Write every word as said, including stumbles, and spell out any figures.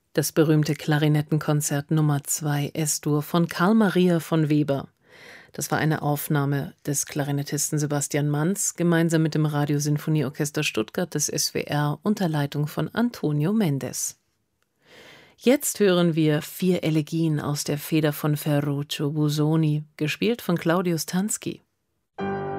Das berühmte Klarinettenkonzert Nummer zwei Es-Dur von Carl Maria von Weber. Das war eine Aufnahme des Klarinettisten Sebastian Manz gemeinsam mit dem Radiosinfonieorchester Stuttgart des S W R unter Leitung von Antonio Mendes. Jetzt hören wir vier Elegien aus der Feder von Ferruccio Busoni, gespielt von Claudius Tanski.